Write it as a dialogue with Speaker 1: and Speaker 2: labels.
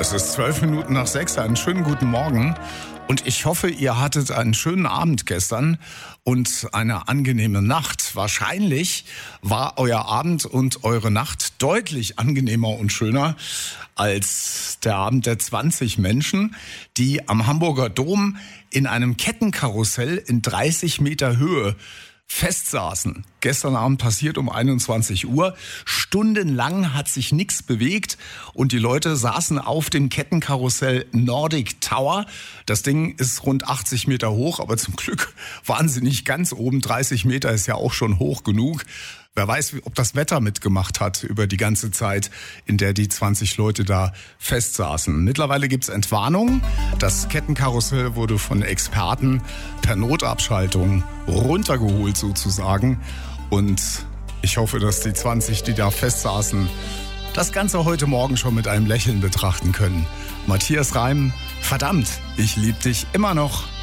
Speaker 1: Es ist 6:12. Einen schönen guten Morgen. Und ich hoffe, ihr hattet einen schönen Abend gestern und eine angenehme Nacht. Wahrscheinlich war euer Abend und eure Nacht deutlich angenehmer und schöner als der Abend der 20 Menschen, die am Hamburger Dom in einem Kettenkarussell in 30 Meter Höhe festsaßen. Gestern Abend passiert um 21 Uhr. Stundenlang hat sich nichts bewegt und die Leute saßen auf dem Kettenkarussell Nordic Tower. Das Ding ist rund 80 Meter hoch, aber zum Glück waren sie nicht ganz oben. 30 Meter ist ja auch schon hoch genug. Wer weiß, ob das Wetter mitgemacht hat über die ganze Zeit, in der die 20 Leute da festsaßen. Mittlerweile gibt's Entwarnung. Das Kettenkarussell wurde von Experten per Notabschaltung runtergeholt sozusagen. Und ich hoffe, dass die 20, die da festsaßen, das Ganze heute Morgen schon mit einem Lächeln betrachten können. Matthias Reim, verdammt, ich lieb dich immer noch.